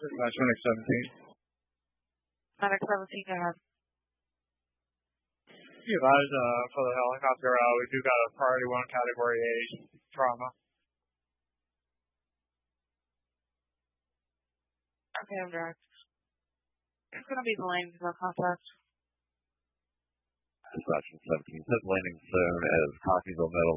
Dispatch Medic 17. Medic 17, go ahead. Be advised, for the helicopter, we do got a priority 1 category A trauma. Okay, I'm direct. It's going to be the landing zone contact. Dispatch 17 says landing zone as Coffeyville Metal